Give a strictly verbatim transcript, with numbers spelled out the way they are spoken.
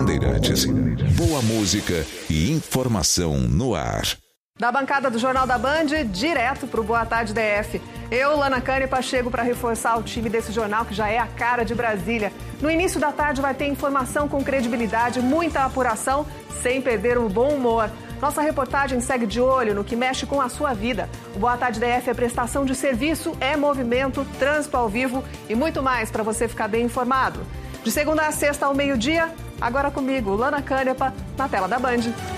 Bandeirantes. Boa música e informação no ar. Da bancada do Jornal da Band, direto para o Boa Tarde D F. Eu, Lana Canepa, chego para reforçar o time desse jornal que já é a cara de Brasília. No início da tarde vai ter informação com credibilidade, muita apuração, sem perder o bom humor. Nossa reportagem segue de olho no que mexe com a sua vida. O Boa Tarde D F é prestação de serviço, é movimento, trânsito ao vivo e muito mais para você ficar bem informado. De segunda a sexta ao meio-dia, agora comigo, Lana Canepa, na tela da Band.